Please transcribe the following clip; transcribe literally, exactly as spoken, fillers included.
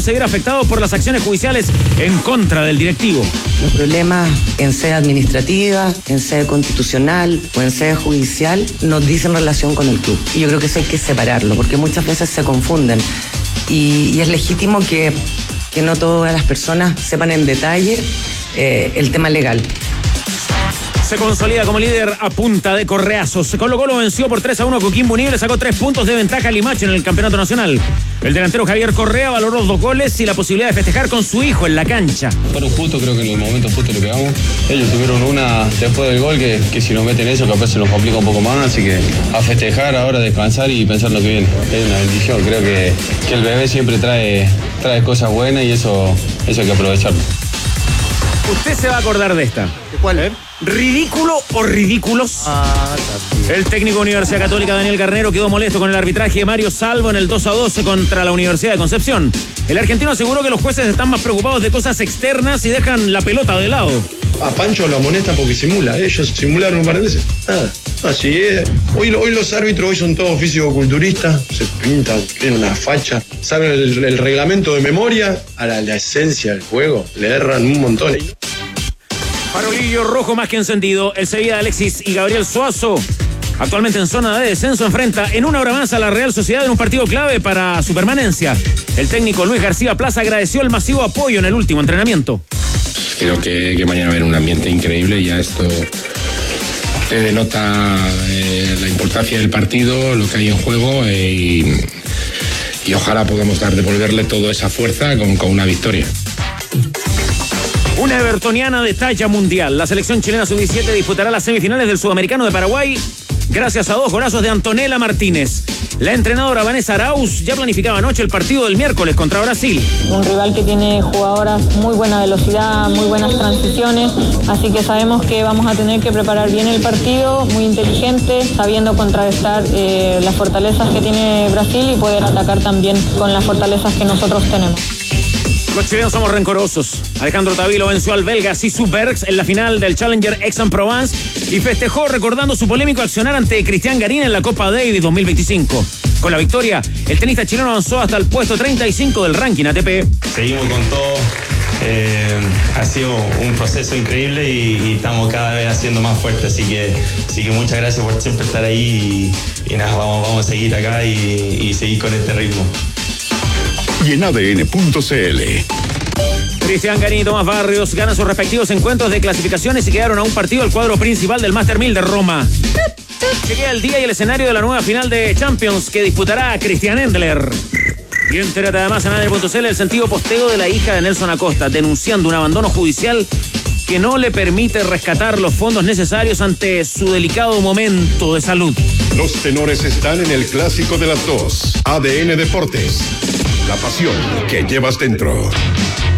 club se viera afectado por las acciones judiciales en contra del directivo. Los problemas en sede administrativa, en sede constitucional o en sede judicial nos dicen relación con el club. Y yo creo que eso hay que separarlo, porque muchas veces se confunden. Y, y es legítimo que, que no todas las personas sepan en detalle eh, el tema legal. Se consolida como líder a punta de correazos. Colo Colo venció por tres a uno a Coquimbo Unido y le sacó tres puntos de ventaja a Limache en el campeonato nacional. El delantero Javier Correa valoró los dos goles y la posibilidad de festejar con su hijo en la cancha. Fueron justos, creo que en el momento justo le pegamos. Ellos tuvieron una después del gol que, que si nos meten eso capaz se nos complica un poco más, así que a festejar, ahora descansar y pensar lo que viene. Es una bendición, creo que, que el bebé siempre trae, trae cosas buenas y eso, eso hay que aprovecharlo. Usted se va a acordar de esta. ¿De cuál, eh? ¿Ridículo o ridículos? Ah, el técnico de Universidad Católica Daniel Garnero quedó molesto con el arbitraje de Mario Salvo en el dos a doce contra la Universidad de Concepción. El argentino aseguró que los jueces están más preocupados de cosas externas y dejan la pelota de lado. A Pancho lo amonestan porque simula. Ellos simularon un par de veces. Nada. Así es. Hoy, hoy los árbitros hoy son todos físico-culturistas. Se pintan, tienen una facha. Saben el, el reglamento de memoria. A la, la esencia del juego le erran un montón. Farolillo rojo más que encendido. El Sevilla de Alexis y Gabriel Suazo, actualmente en zona de descenso, enfrenta en una hora más a la Real Sociedad en un partido clave para su permanencia. El técnico Luis García Plaza agradeció el masivo apoyo en el último entrenamiento. Creo que, que mañana va a haber un ambiente increíble. Ya esto te denota eh, la importancia del partido, lo que hay en juego eh, y, y ojalá podamos dar devolverle toda esa fuerza con, con una victoria. Una evertoniana de talla mundial. La selección chilena sub diecisiete disputará las semifinales del Sudamericano de Paraguay gracias a dos golazos de Antonella Martínez. La entrenadora Vanessa Arauz ya planificaba anoche el partido del miércoles contra Brasil. Un rival que tiene jugadoras muy buena velocidad, muy buenas transiciones, así que sabemos que vamos a tener que preparar bien el partido, muy inteligente, sabiendo contrarrestar eh, las fortalezas que tiene Brasil y poder atacar también con las fortalezas que nosotros tenemos. Los chilenos somos rencorosos. Alejandro Tavilo venció al belga Sisu Bergs en la final del Challenger Aix-en-Provence y festejó recordando su polémico accionar ante Cristian Garín en la Copa Davis dos mil veinticinco. Con la victoria, el tenista chileno avanzó hasta el puesto treinta y cinco del ranking A T P. Seguimos con todo. Eh, ha sido un proceso increíble y, y estamos cada vez haciendo más fuerte, así que, así que muchas gracias por siempre estar ahí y, y nada, vamos, vamos a seguir acá y, y seguir con este ritmo. Y en A D N punto C L. Cristian Garín y Tomás Barrios ganan sus respectivos encuentros de clasificaciones y quedaron a un partido del cuadro principal del Master mil de Roma. Llegué el día y el escenario de la nueva final de Champions que disputará Christian Endler. Y entérate además en A D N punto C L el sentido posteo de la hija de Nelson Acosta, denunciando un abandono judicial que no le permite rescatar los fondos necesarios ante su delicado momento de salud. Los tenores están en el clásico de las dos. A D N Deportes. La pasión que llevas dentro.